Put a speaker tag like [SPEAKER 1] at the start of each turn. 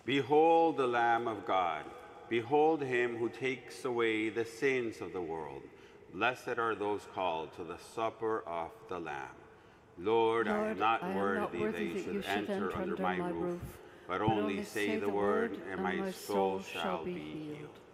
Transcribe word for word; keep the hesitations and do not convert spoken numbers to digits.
[SPEAKER 1] Behold the Lamb of God. Behold him who takes away the sins of the world. Blessed are those called to the supper of the Lamb. Lord, I am
[SPEAKER 2] Lord,
[SPEAKER 1] not
[SPEAKER 2] I am not
[SPEAKER 1] worthy that
[SPEAKER 2] worthy
[SPEAKER 1] you
[SPEAKER 2] that
[SPEAKER 1] should
[SPEAKER 2] you should
[SPEAKER 1] enter
[SPEAKER 2] enter
[SPEAKER 1] under
[SPEAKER 2] under
[SPEAKER 1] my
[SPEAKER 2] my
[SPEAKER 1] roof,
[SPEAKER 2] roof,
[SPEAKER 1] but
[SPEAKER 2] but
[SPEAKER 1] only
[SPEAKER 2] only
[SPEAKER 1] say
[SPEAKER 2] say
[SPEAKER 1] the
[SPEAKER 2] the
[SPEAKER 1] word,
[SPEAKER 2] word,
[SPEAKER 1] and
[SPEAKER 2] and
[SPEAKER 1] my
[SPEAKER 2] my
[SPEAKER 1] soul
[SPEAKER 2] soul shall
[SPEAKER 1] shall
[SPEAKER 2] be
[SPEAKER 1] be
[SPEAKER 2] healed.
[SPEAKER 1] healed.